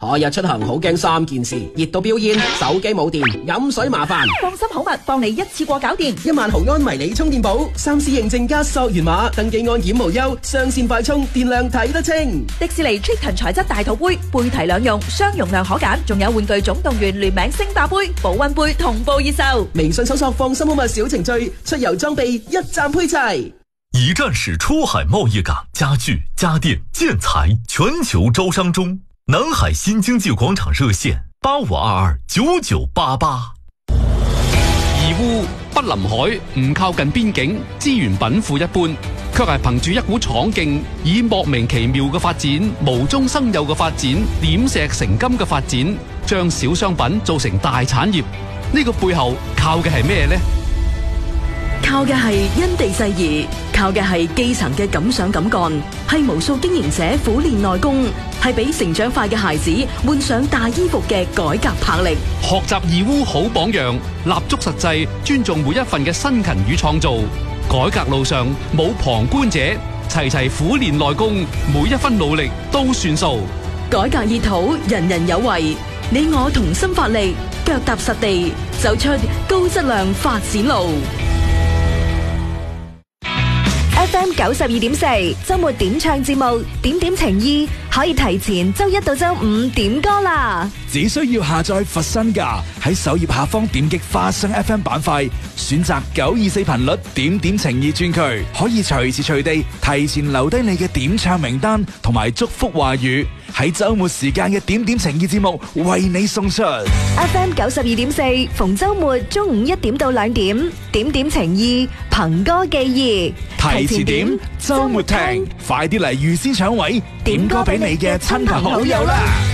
嗰日出行好驚3件事：熱到飆煙、手機冇電、飲水麻煩。 放心好物，幫你一次過搞掂。 1萬毫安迷你充電寶，3C 認證加溯源碼，登記安檢無憂，雙線快充，電量睇得清。 迪士尼 Triton 材質大肚杯，背提兩用，雙容量可揀，仲有玩具總動員聯名星霸杯、保溫杯同步熱售。 微信搜索放心好物小程序，出遊裝備一站配齊。 一站式出海貿易港，家具、家電、建材全球招商中。南海新經濟廣場熱線85229988。 義烏不臨海，唔靠近邊境，資源稟賦一般，卻係憑住一股闖勁，以莫名其妙嘅發展、無中生有嘅發展、點石成金嘅發展，將小商品做成大產業。呢個背後靠嘅係咩呢？ 靠嘅係因地制宜，靠嘅係基層嘅敢想敢幹，係無數經營者苦練內功，係俾成長快嘅孩子換上大衣服嘅改革魄力。 學習義烏好榜樣，立足實際，尊重每一份嘅辛勤與創造。改革路上冇旁觀者，齊齊苦練內功，每一分努力都算數。 改革熱土，人人有為，你我同心發力，腳踏實地，走出高質量發展路。 FM 92.4周末點唱節目，點點情意可以提前周一到周五點歌啦。 只需要下載佛身價，喺首頁下方點擊花生 FM 板塊，選擇924頻率點點情意專區，可以隨時隨地提前留低你嘅點唱名單同埋祝福話語，喺周末時間嘅點點情意節目為你送出。 FM 92.4逢周末中午1點到2點，點點情意憑歌寄意， 提前點，周末聽，快啲嚟預先搶位，點歌俾你嘅親朋好友啦！